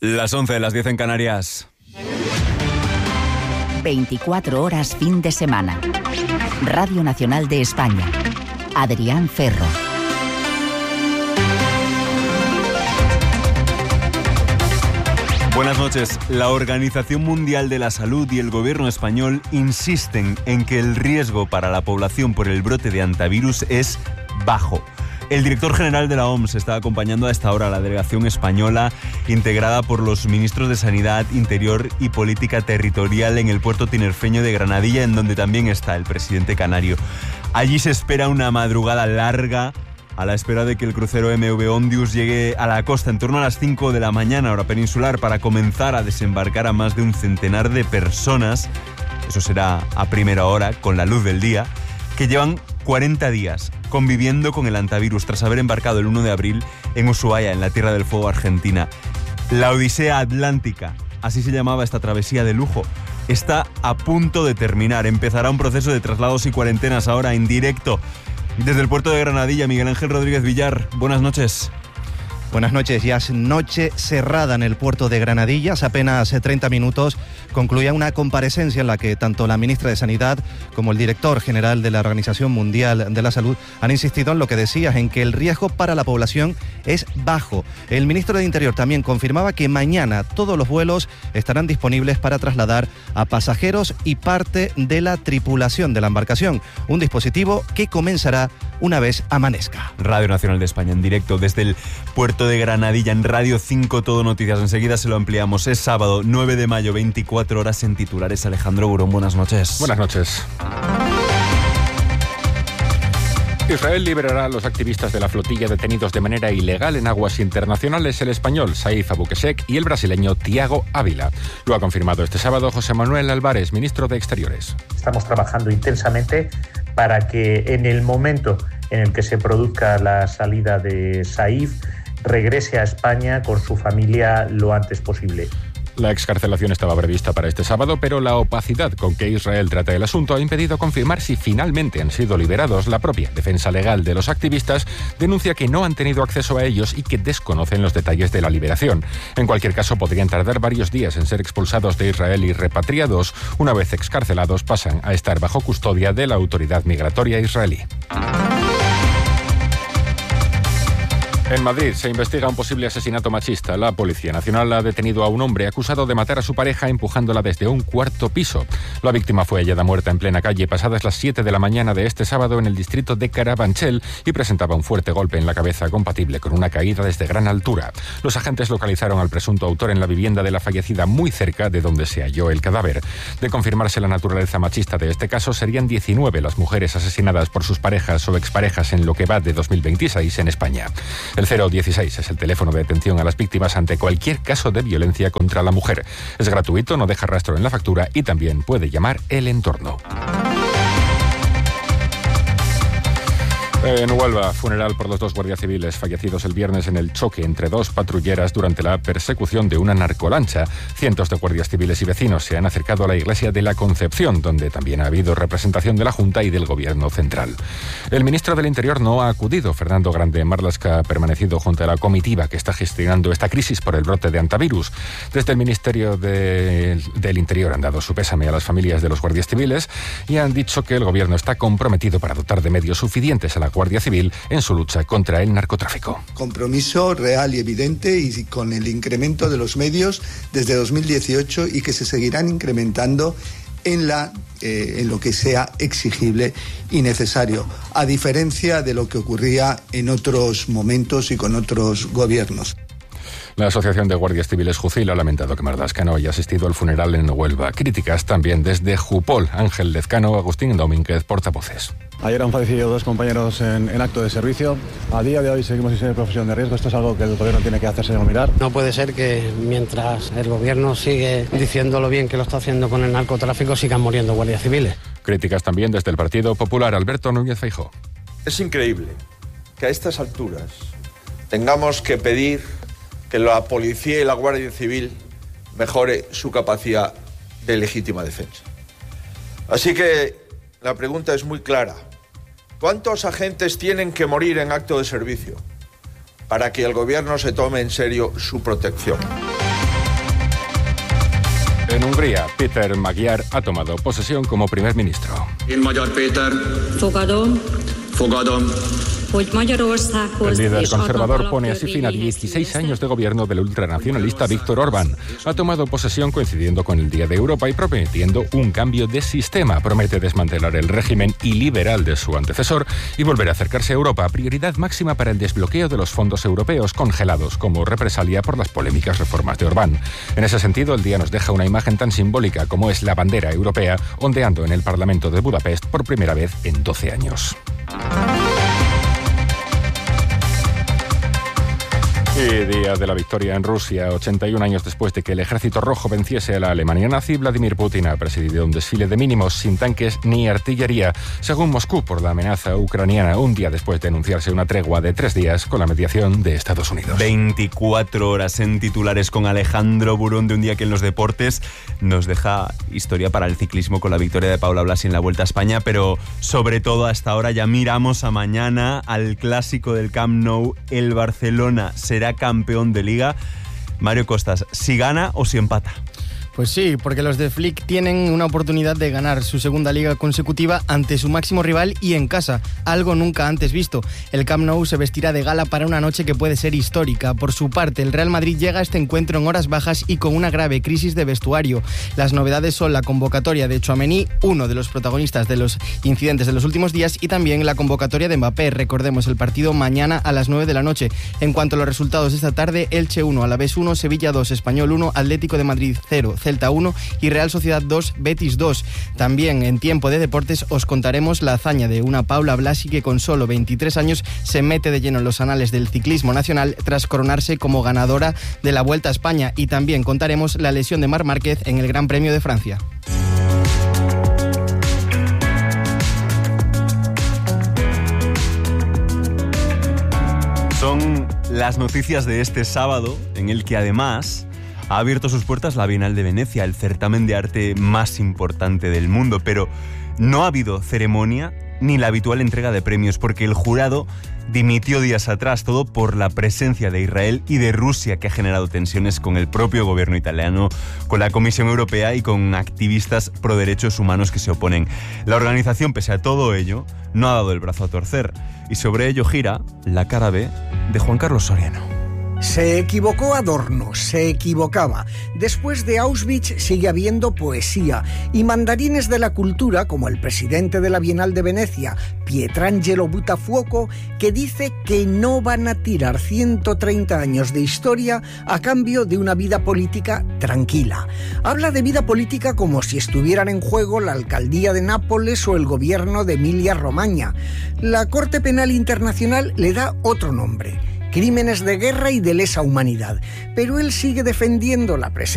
Las 11, las 10 en Canarias. 24 horas fin de semana. Radio Nacional de España. Adrián Ferro. Buenas noches. La Organización Mundial de la Salud y el gobierno español insisten en que el riesgo para la población por el brote de hantavirus es bajo. El director general de la OMS está acompañando a esta hora a la delegación española integrada por los ministros de Sanidad, Interior y Política Territorial en el puerto tinerfeño de Granadilla, en donde también está el presidente canario. Allí se espera una madrugada larga a la espera de que el crucero MV Ondius llegue a la costa en torno a las 5 de la mañana, hora peninsular, para comenzar a desembarcar a más de un centenar de personas. Eso será a primera hora, con la luz del día, que llevan 40 días conviviendo con el hantavirus tras haber embarcado el 1 de abril en Ushuaia, en la Tierra del Fuego, Argentina. La Odisea Atlántica, así se llamaba esta travesía de lujo, está a punto de terminar. Empezará un proceso de traslados y cuarentenas ahora en directo desde el puerto de Granadilla. Miguel Ángel Rodríguez Villar, buenas noches. Buenas noches. Ya es noche cerrada en el puerto de Granadilla. Hace apenas 30 minutos concluía una comparecencia en la que tanto la ministra de Sanidad como el director general de la Organización Mundial de la Salud han insistido en lo que decías, en que el riesgo para la población es bajo. El ministro de Interior también confirmaba que mañana todos los vuelos estarán disponibles para trasladar a pasajeros y parte de la tripulación de la embarcación. Un dispositivo que comenzará una vez amanezca. Radio Nacional de España en directo desde el puerto de Granadilla en Radio 5 Todo Noticias. Enseguida se lo ampliamos. Es sábado 9 de mayo, 24 horas en titulares. Alejandro Burón, buenas noches. Buenas noches. Israel liberará a los activistas de la flotilla detenidos de manera ilegal en aguas internacionales, el español Saif Abukeshek y el brasileño Thiago Ávila. Lo ha confirmado este sábado José Manuel Álvarez, ministro de Exteriores. Estamos trabajando intensamente para que en el momento en el que se produzca la salida de Saif, regrese a España con su familia lo antes posible. La excarcelación estaba prevista para este sábado, pero la opacidad con que Israel trata el asunto ha impedido confirmar si finalmente han sido liberados. La propia defensa legal de los activistas denuncia que no han tenido acceso a ellos y que desconocen los detalles de la liberación. En cualquier caso, podrían tardar varios días en ser expulsados de Israel y repatriados. Una vez excarcelados, pasan a estar bajo custodia de la autoridad migratoria israelí. En Madrid se investiga un posible asesinato machista. La Policía Nacional ha detenido a un hombre acusado de matar a su pareja empujándola desde un cuarto piso. La víctima fue hallada muerta en plena calle pasadas las 7 de la mañana de este sábado en el distrito de Carabanchel y presentaba un fuerte golpe en la cabeza compatible con una caída desde gran altura. Los agentes localizaron al presunto autor en la vivienda de la fallecida muy cerca de donde se halló el cadáver. De confirmarse la naturaleza machista de este caso, serían 19 las mujeres asesinadas por sus parejas o exparejas en lo que va de 2026 en España. El 016 es el teléfono de atención a las víctimas ante cualquier caso de violencia contra la mujer. Es gratuito, no deja rastro en la factura y también puede llamar el entorno. En Huelva, funeral por los 2 guardias civiles fallecidos el viernes en el choque entre 2 patrulleras durante la persecución de una narcolancha. Cientos de guardias civiles y vecinos se han acercado a la iglesia de la Concepción, donde también ha habido representación de la Junta y del Gobierno central. El ministro del Interior no ha acudido. Fernando Grande Marlaska ha permanecido junto a la comitiva que está gestionando esta crisis por el brote de hantavirus. Desde el Ministerio del Interior han dado su pésame a las familias de los guardias civiles y han dicho que el Gobierno está comprometido para dotar de medios suficientes a la Guardia Civil en su lucha contra el narcotráfico. Compromiso real y evidente y con el incremento de los medios desde 2018 y que se seguirán incrementando en lo que sea exigible y necesario, a diferencia de lo que ocurría en otros momentos y con otros gobiernos. La Asociación de Guardias Civiles Jucil ha lamentado que Marlaska no haya asistido al funeral en Huelva. Críticas también desde Jupol. Ángel Lezcano, Agustín Domínguez, portavoces. Ayer han fallecido 2 compañeros en acto de servicio. A día de hoy seguimos sin ser profesión de riesgo. Esto es algo que el gobierno tiene que hacerse mirar. No puede ser que mientras el gobierno sigue diciendo lo bien que lo está haciendo con el narcotráfico, sigan muriendo guardias civiles. Críticas también desde el Partido Popular. Alberto Núñez Feijóo. Es increíble que a estas alturas tengamos que pedir que la policía y la Guardia Civil mejore su capacidad de legítima defensa. Así que la pregunta es muy clara. ¿Cuántos agentes tienen que morir en acto de servicio para que el gobierno se tome en serio su protección? En Hungría, Péter Magyar ha tomado posesión como primer ministro. Én Magyar Péter. Fogadom. El líder conservador pone así fin a 16 años de gobierno del ultranacionalista Viktor Orbán. Ha tomado posesión coincidiendo con el Día de Europa y prometiendo un cambio de sistema. Promete desmantelar el régimen iliberal de su antecesor y volver a acercarse a Europa, prioridad máxima para el desbloqueo de los fondos europeos congelados como represalia por las polémicas reformas de Orbán. En ese sentido, el día nos deja una imagen tan simbólica como es la bandera europea ondeando en el Parlamento de Budapest por primera vez en 12 años. Y día de la victoria en Rusia, 81 años después de que el Ejército Rojo venciese a la Alemania nazi, Vladimir Putin ha presidido un desfile de mínimos sin tanques ni artillería, según Moscú, por la amenaza ucraniana, un día después de anunciarse una tregua de 3 días con la mediación de Estados Unidos. 24 horas en titulares con Alejandro Burón, de un día que en los deportes nos deja historia para el ciclismo con la victoria de Paula Blasi en la Vuelta a España, pero sobre todo hasta ahora ya miramos a mañana, al clásico del Camp Nou. El Barcelona será campeón de Liga. Mario Costas, ¿si gana o si empata? Pues sí, porque los de Flick tienen una oportunidad de ganar su segunda liga consecutiva ante su máximo rival y en casa, algo nunca antes visto. El Camp Nou se vestirá de gala para una noche que puede ser histórica. Por su parte, el Real Madrid llega a este encuentro en horas bajas y con una grave crisis de vestuario. Las novedades son la convocatoria de Tchouaméni, uno de los protagonistas de los incidentes de los últimos días, y también la convocatoria de Mbappé. Recordemos el partido mañana a las 9 de la noche. En cuanto a los resultados de esta tarde, Elche 1, Alavés 1, Sevilla 2, Español 1, Atlético de Madrid 0, Celta 1 y Real Sociedad 2, Betis 2. También en tiempo de deportes os contaremos la hazaña de una Paula Blasi que con solo 23 años se mete de lleno en los anales del ciclismo nacional tras coronarse como ganadora de la Vuelta a España, y también contaremos la lesión de Marc Márquez en el Gran Premio de Francia. Son las noticias de este sábado, en el que además ha abierto sus puertas la Bienal de Venecia, el certamen de arte más importante del mundo, pero no ha habido ceremonia ni la habitual entrega de premios, porque el jurado dimitió días atrás, todo por la presencia de Israel y de Rusia, que ha generado tensiones con el propio gobierno italiano, con la Comisión Europea y con activistas pro derechos humanos que se oponen. La organización, pese a todo ello, no ha dado el brazo a torcer, y sobre ello gira la cara B de Juan Carlos Soriano. Se equivocó Adorno, se equivocaba. Después de Auschwitz sigue habiendo poesía y mandarines de la cultura, como el presidente de la Bienal de Venecia, Pietrangelo Buttafuoco, que dice que no van a tirar 130 años de historia a cambio de una vida política tranquila. Habla de vida política como si estuvieran en juego la alcaldía de Nápoles o el gobierno de Emilia-Romagna. La Corte Penal Internacional le da otro nombre: crímenes de guerra y de lesa humanidad, pero él sigue defendiendo la presencia